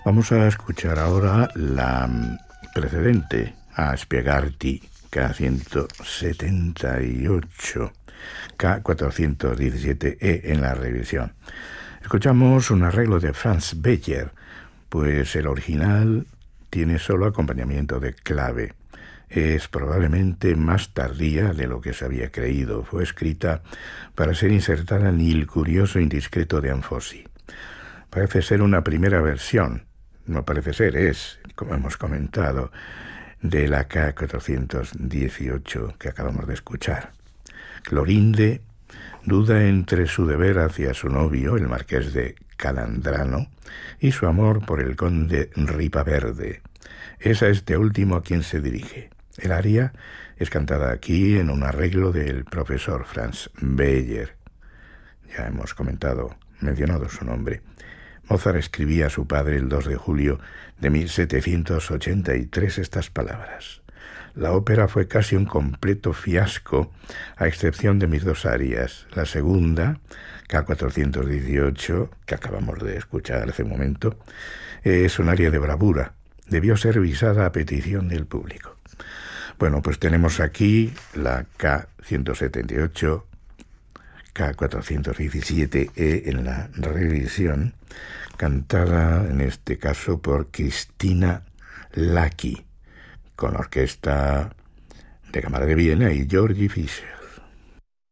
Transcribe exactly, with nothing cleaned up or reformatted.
Vamos a escuchar ahora la precedente a Spiegati K ciento setenta y ocho, K cuatrocientos diecisiete E en la revisión. Escuchamos un arreglo de Franz Beyer, pues el original tiene solo acompañamiento de clave. Es probablemente más tardía de lo que se había creído. Fue escrita para ser insertada en Il curioso indiscreto de Anfossi. Parece ser una primera versión, no parece ser, es, como hemos comentado, de la K cuatrocientos dieciocho que acabamos de escuchar. Clorinde duda entre su deber hacia su novio, el marqués de Calandrano, y su amor por el conde Ripaverde. Es a este último a quien se dirige. El aria es cantada aquí en un arreglo del profesor Franz Beyer. Ya hemos comentado, mencionado su nombre. Mozart escribía a su padre el dos de julio de mil setecientos ochenta y tres estas palabras: la ópera fue casi un completo fiasco, a excepción de mis dos arias. La segunda, K cuatrocientos dieciocho, que acabamos de escuchar hace un momento, es un aria de bravura. Debió ser revisada a petición del público. Bueno, pues tenemos aquí la K ciento setenta y ocho, K cuatrocientos diecisiete E en la revisión, cantada en este caso por Cristina Lacki, con la orquesta de Cámara de Viena y Georgi Fischer.